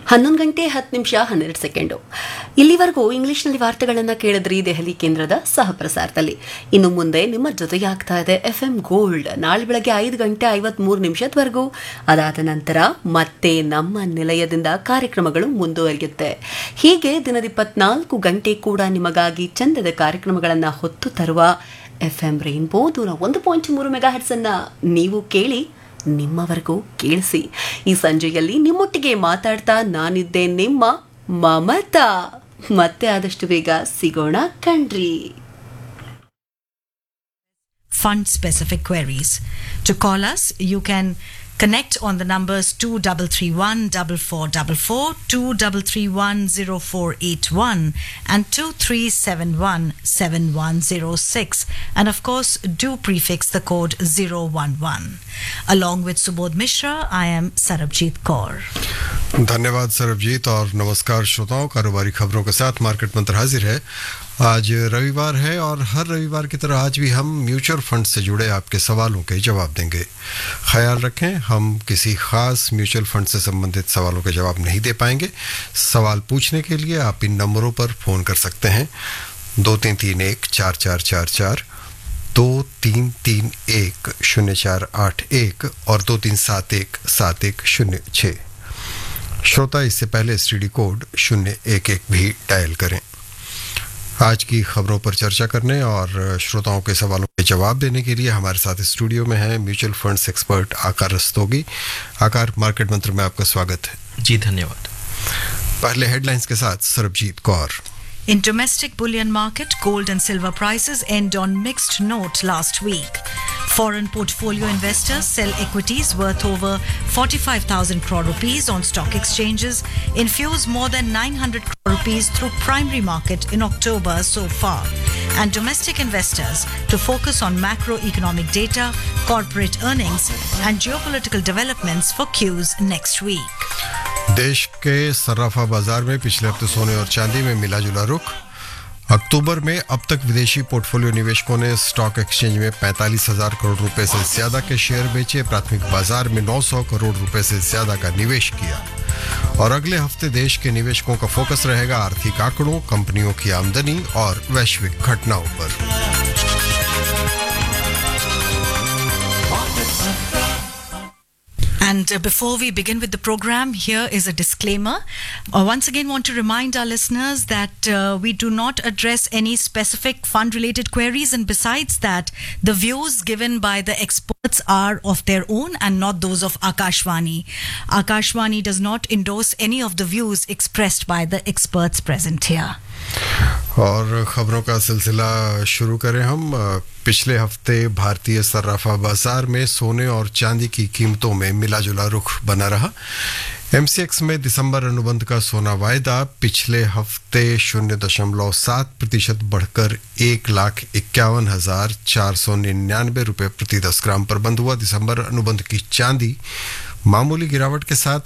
11 ಗಂಟೆ 10 ನಿಮಿಷ 12 ಸೆಕೆಂಡು. ಇಲ್ಲಿವರೆಗೂ ಇಂಗ್ಲಿಷ್ನಲ್ಲಿ ವಾರ್ತೆಗಳನ್ನು ಕೇಳಿದ್ರಿ ದೆಹಲಿ ಕೇಂದ್ರದ ಸಹಪ್ರಸಾರದಲ್ಲಿ. ಇನ್ನು ಮುಂದೆ ನಿಮ್ಮ ಜೊತೆಯಾಗ್ತಾ ಇದೆ FM ಗೋಲ್ಡ್ ನಾಳೆ ಬೆಳಗ್ಗೆ 5 ಗಂಟೆ 53 ನಿಮಿಷದವರೆಗೂ. ಅದಾದ ನಂತರ ಮತ್ತೆ ನಮ್ಮ ನಿಲಯದಿಂದ ಕಾರ್ಯಕ್ರಮಗಳು ಮುಂದುವರಿಯುತ್ತೆ. ಹೀಗೆ ದಿನದ 24 ಗಂಟೆ ಕೂಡ ನಿಮಗಾಗಿ ಚಂದದ ಕಾರ್ಯಕ್ರಮಗಳನ್ನು ಹೊತ್ತು ತರುವ FM ರೈನ್ಬೋ 101.3 ಮೆಗಾಹೆರ್ಟ್ಸ್ ಅನ್ನ ನೀವು ಕೇಳಿ ನಿಮ್ಮವರೆಗೂ ಕೇಳಿಸಿ. ಈ ಸಂಜೆಯಲ್ಲಿ ನಿಮ್ಮೊಟ್ಟಿಗೆ ಮಾತಾಡ್ತಾ ನಾನಿದ್ದೆ ನಿಮ್ಮ ಮಮತಾ. ಮತ್ತೆ ಆದಷ್ಟು ಬೇಗ ಸಿಗೋಣ ಕಣ್ರಿ. Fund specific queries. To call us, you can connect on the numbers 2331 4444, 2331 and 2371 and of course do prefix the code 011. Along with Subodh Mishra, I am Sarabjit Kaur. धन्यवाद सरबजीत और नमस्कार श्रोताओं. कारोबारी खबरों के साथ मार्केट मंत्र हाजिर है. आज रविवार है और हर रविवार की तरह आज भी हम म्यूचुअल फंड से जुड़े आपके सवालों के जवाब देंगे. ख्याल रखें, हम किसी खास म्यूचुअल फंड से संबंधित सवालों के जवाब नहीं दे पाएंगे. सवाल पूछने के लिए आप इन नंबरों पर फ़ोन कर सकते हैं 2331 4444, 2331 0481 और 2371 श्रोता इससे पहले एसटीडी कोड 011 भी डायल करें. आज की खबरों पर चर्चा करने और श्रोताओं के सवालों के जवाब देने के लिए हमारे साथ स्टूडियो में है म्यूचुअल फंड्स एक्सपर्ट आकार रस्तोगी. आकार, मार्केट मंत्र में आपका स्वागत है. जी धन्यवाद. पहले हेडलाइंस के साथ Sarabjit Kaur. In domestic bullion market, gold and silver prices end on mixed note last week. Foreign portfolio investors sell equities worth over 45,000 crore rupees on stock exchanges, infuse more than 900 crore rupees through primary market in October so far. And domestic investors to focus on macroeconomic data, corporate earnings and geopolitical developments for Qs next week. देश के सर्राफा बाजार में पिछले हफ्ते सोने और चांदी में मिला जुला रुख. अक्टूबर में अब तक विदेशी पोर्टफोलियो निवेशकों ने स्टॉक एक्सचेंज में 45,000 करोड़ रुपए से ज्यादा के शेयर बेचे. प्राथमिक बाजार में 900 करोड़ रुपए से ज्यादा का निवेश किया. और अगले हफ्ते देश के निवेशकों का फोकस रहेगा आर्थिक आंकड़ों, कंपनियों की आमदनी और वैश्विक घटनाओं पर. And before we begin with the program, here is a disclaimer. Once again, want to remind our listeners that we do not address any specific fund-related queries, and besides that, the views given by the experts are of their own and not those of Akashvani. Akashvani does not endorse any of the views expressed by the experts present here. और खबरों का सिलसिला शुरू करें हम. पिछले हफ्ते भारतीय सर्राफा बाजार में सोने और चांदी की कीमतों में मिला जुला रुख बना रहा. एमसीएक्स में दिसंबर अनुबंध का सोना वायदा पिछले हफ्ते 0.7% बढ़कर 1,51,499 रुपए प्रति 10 ग्राम पर बंद हुआ. दिसंबर अनुबंध की चांदी मामूली गिरावट के साथ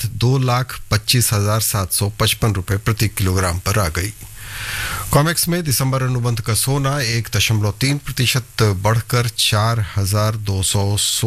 2,25,755 रुपए प्रति किलोग्राम पर आ गई. कॉमेक्स में दिसंबर अनुबंध का सोना 1.3% बढ़कर 4,216